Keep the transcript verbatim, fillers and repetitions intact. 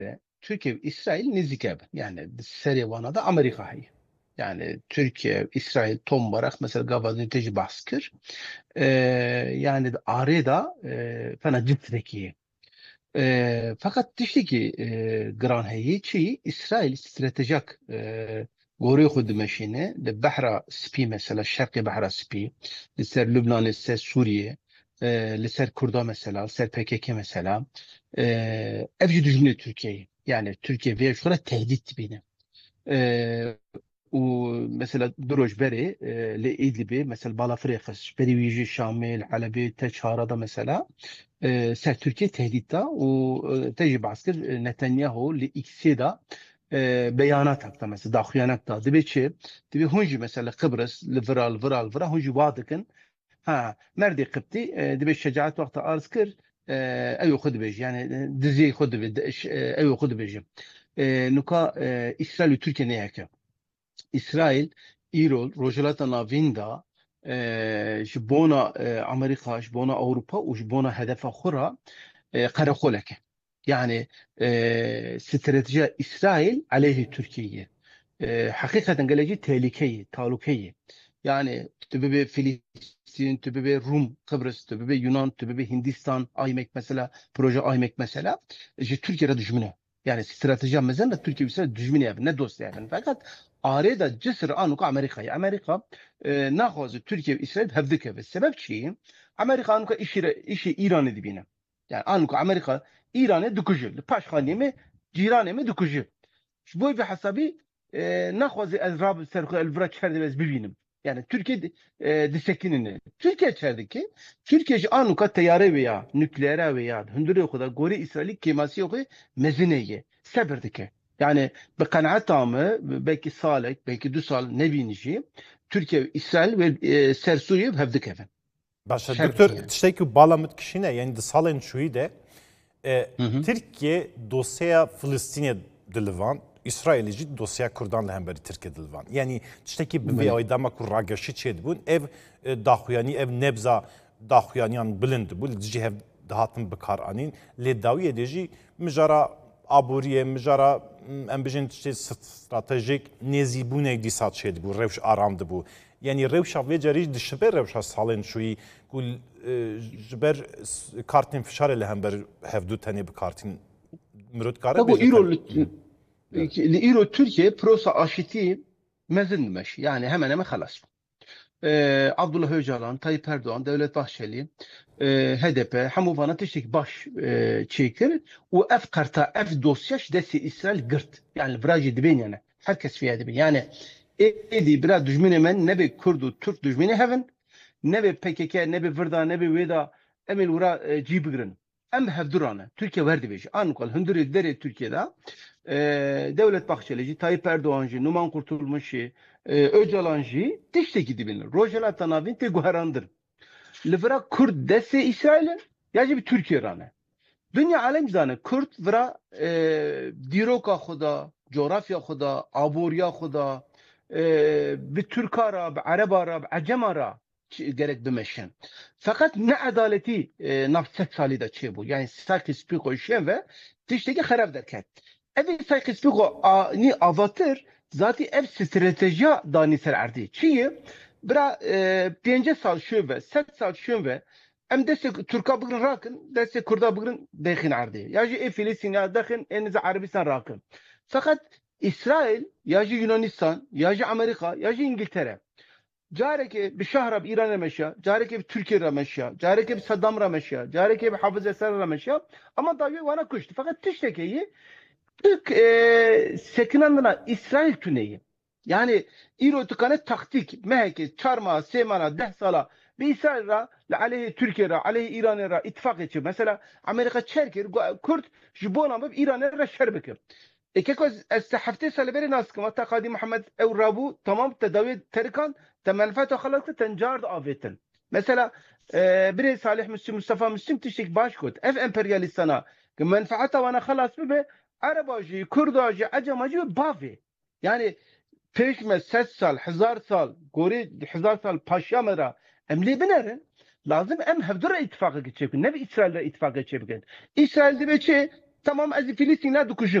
Türkiye ve İsrail nizike yani serî da Amerika heye. Yani Türkiye, İsrail tom barak mesela gavazı teci baskır. Ee, yani arada e, fena ciddi. E, fakat dişli ki e, gran heyi çi İsrail stratejik e, goru xudu meşine de Bahra Spi mesela Şarkı Bahra Spi liser Lübnan liser Suriye e, liser Kurda mesela liser P K K mesela e, evci düşünüyor Türkiye'yi yani Türkiye ve şura tehdit bini e, ومثلا دروج بري لإدلبي مثلا بالافريقس بري ويجي شامل حلبي تشارة مثلا سر تركيا تهديدها وتجب عسكر نتنياهو لإكسيدا beyanat hakkında mesela da hıyanakta dibe çi dibe hunji mesela Kıbrıs livra livra livra hunji vadıkın ha merdi kıpti dibe şecaat vakti arz kır ev khud bej yani dizi khud bej ev khud bej nuka İsrail Türkiye ne yakıyor İsrail İrol Rojalata Navinda ji bona Amerika ji bona Avrupa û ji bona hedefa xwe re qereqoleke. Yani e, strateji İsrail aleyhi Türkiye. E, hakikaten geleceği tehlikeli, tahlukeyi. Yani tübe bir Filistin, tübe bir Rum, Kıbrıs, tübe bir Yunan, tübe bir Hindistan, aymek mesela, proje aymek mesela. İşte Türkiye'de düşmüne. Yani strateji mezen de Türkiye ise düşmüne yapın. Ne dost yapın. Fakat arada cesur anuka Amerika'yı. Amerika e, nahozu Türkiye ve İsrail hevdike ve sebep çiğ. Amerika anuka işi, işi İran edibine. Yani anuka Amerika İran'ı dukuju. Paşkhaniye mi, cirane mi dukuju. Bu bir hesabı e, nahozu ezrab serku elvra çerde bez bibinim. Yani Türkiye e, disekkinini. Türkiye çerdeki Türkiye anuka teyare veya nükleere veya hündüre kadar gori İsrail keması yok mezineye sebirdike. Yani bir kanaat tamı belki salek belki du sal ne binişi Türkiye İsrail ve e, Sersuriye hevdik efendim. Başta doktor Şerbeti yani. tiştekü bağlamıt kişine yani de salın şuyu de e, Hı hı. Türkiye dosya Filistin'e dilivan İsrailci dosya Kurdan'la hem beri Türkiye dilivan. Yani tiştekü bir ve aydama kur ragaşı çed bun ev e, dahuyani ev nebza dahuyaniyan bilind bu dici hev dahatın bikar anin le davi edici mijara aburiye mijara em bijin tişte stratejik nezibune disat çed bu revş aramdı bu. Yani rewşa ve cari dişber rewşa salın şuyi kul jber kartın fişare le hember hevdu tane bir kartın mürut kare Tabii bejeten. İro İro Türkiye prosa aşiti mezin meş. Yani hemen hemen halas. Ee, Abdullah Öcalan, Tayyip Erdoğan, Devlet Bahçeli, e, H D P, hemû vana tiştek baş e, çekir. O ev karta, ev dosyaş desi İsrail gırt. Yani virajı dibin yani. Herkes fiye dibin. Yani edi biraz düşmene men ne bir Kurdu, Türk düşmene hevin, ne bir P K K, ne bir Vırda, ne bir Veda, emil vura e, cibigirin. Em hevdurane. Türkiye verdi beji. Anukal hündürü deri Türkiye'de e, Devlet Bahçelici, Tayyip Erdoğancı, Numan Kurtulmuş'u, e, Öcalan'cı tişteki dibinler. Rojala Tanavin te guherandır. Livra Kürt dese İsrail'in yacı bir Türkiye rane. Dünya alem zane Kürt vira e, diroka xuda, coğrafya xuda, aborya xuda, e, bir Türk ara, bir Arap ara, bir Acem ara gerek bimeşen. Fakat ne adaleti e, nafset sali da çe bu. Yani sakı spiko şen ve tişteki harap derken. Evi sakı spiko ni avatır zati ev stratejiya dani ser erdi. Çiğ bira e, pence sal şön ve set sal şön ve em destek Türk'a bugün rakın, destek Kürt'a bugün dekhin ardı. Yacı e Filistin ya dekhin, enize Arabistan rakın. Fakat İsrail, yacı Yunanistan, yacı Amerika, yacı İngiltere. Careke bir şahra bir İran remeşya, careke bir Türkiye remeşya, careke bir Saddam remeşya, careke bir Hafız Esad remeşya. Ama davi vana kuştu. Fakat tiştekeyi Türk e, sekinandına İsrail tüneyi. Yani İro tıkanı taktik, mehke, çarma, semana, deh sala. Bir İsrail ra, aleyhi Türkiye ra, aleyhi İran ra ittifak ediyor. Mesela Amerika çerkir, Kürt, jibona mı İran ra şerbeke. E keko estehafte saliberi naskım. Hatta Kadi Muhammed ev rabu tamam tedavi terikan, temenfet ve halakta tencard avetin. Mesela e, biri Salih Müslim, Mustafa Müslim tiştik başkot. Ev emperyalistana, menfaata vana halas be Arabacı, Kurdacı, Acemacı bavi. Yani peşme set sal, hızar sal, gori hızar sal paşa mera emli binerin. Lazım em hevdura ittifakı geçecek. Ne bir İsrail'le ittifakı geçecek. İsrail'de beçe Tamam ez Filistin'e dikujim.